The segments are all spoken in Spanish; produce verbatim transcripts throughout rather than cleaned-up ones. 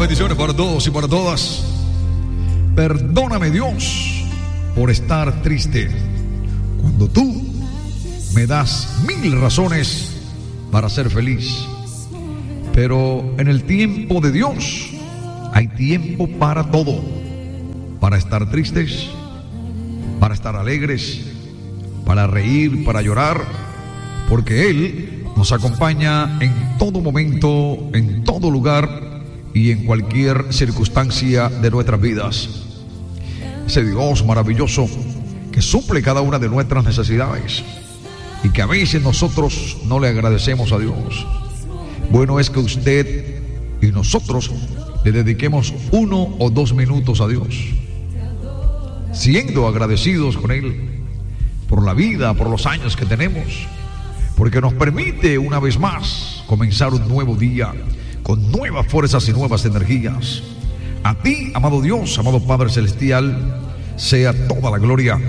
bendiciones para todos y para todas. Perdóname, Dios, por estar triste cuando tú me das mil razones para ser feliz. Pero en el tiempo de Dios hay tiempo para todo, para estar tristes, para estar alegres, para reír, para llorar, porque Él nos acompaña en todo momento, en todo lugar y en cualquier circunstancia de nuestras vidas. Ese Dios maravilloso que suple cada una de nuestras necesidades y que a veces nosotros no le agradecemos a Dios. Bueno es que usted y nosotros le dediquemos uno o dos minutos a Dios, siendo agradecidos con Él por la vida, por los años que tenemos, porque nos permite una vez más comenzar un nuevo día con nuevas fuerzas y nuevas energías. A ti, amado Dios, amado Padre Celestial, sea toda la gloria.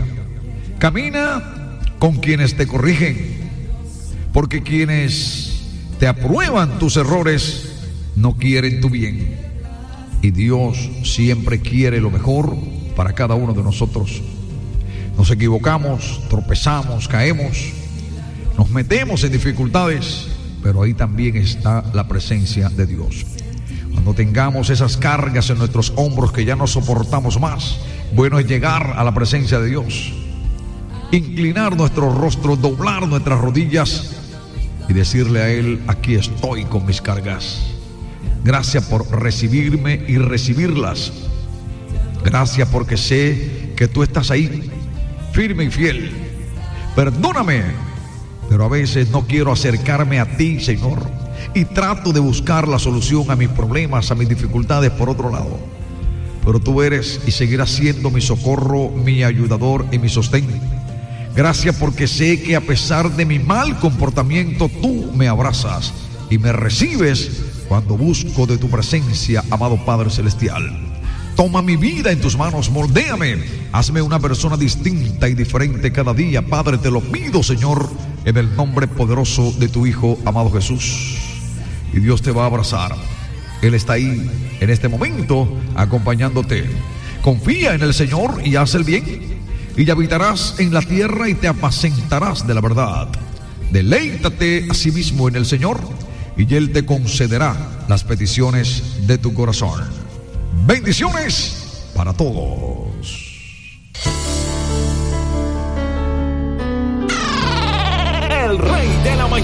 Camina con quienes te corrigen, porque quienes te aprueban tus errores no quieren tu bien. Y Dios siempre quiere lo mejor para cada uno de nosotros. Nos equivocamos, tropezamos, caemos, nos metemos en dificultades, pero ahí también está la presencia de Dios. Cuando tengamos esas cargas en nuestros hombros que ya no soportamos más, bueno es llegar a la presencia de Dios, inclinar nuestro rostro, doblar nuestras rodillas y decirle a Él: aquí estoy con mis cargas. Gracias por recibirme y recibirlas. Gracias porque sé que tú estás ahí, firme y fiel. Perdóname, pero a veces no quiero acercarme a ti, Señor, y trato de buscar la solución a mis problemas, a mis dificultades por otro lado. Pero tú eres y seguirás siendo mi socorro, mi ayudador y mi sostén. Gracias porque sé que a pesar de mi mal comportamiento, tú me abrazas y me recibes cuando busco de tu presencia, amado Padre Celestial. Toma mi vida en tus manos, moldéame, hazme una persona distinta y diferente cada día. Padre, te lo pido, Señor, en el nombre poderoso de tu Hijo, amado Jesús. Y Dios te va a abrazar. Él está ahí en este momento acompañándote. Confía en el Señor y haz el bien, y habitarás en la tierra y te apacentarás de la verdad. Deleítate a sí mismo en el Señor y Él te concederá las peticiones de tu corazón. Bendiciones para todos. El rey de